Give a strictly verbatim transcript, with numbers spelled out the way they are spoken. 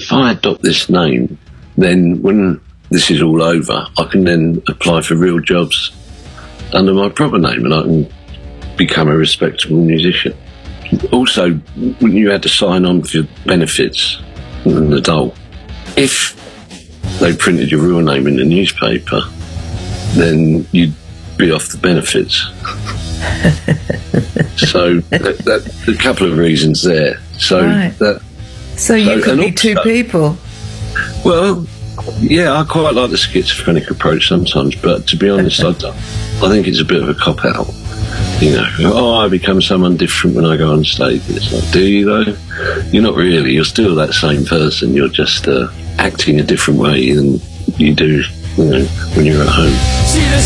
if I adopt this name, then when this is all over, I can then apply for real jobs under my proper name and I can become a respectable musician. Also, when you had to sign on for benefits as an adult, if they printed your real name in the newspaper, then you'd be off the benefits. So that, that, a couple of reasons there. So right. that so you so, could be also, two people. Well, yeah, I quite like the schizophrenic approach sometimes, but to be honest, I, I think it's a bit of a cop out. You know, oh, I become someone different when I go on stage. It's like, do you though? You're not really. You're still that same person. You're just uh, acting a different way than you do, you know, when you're at home.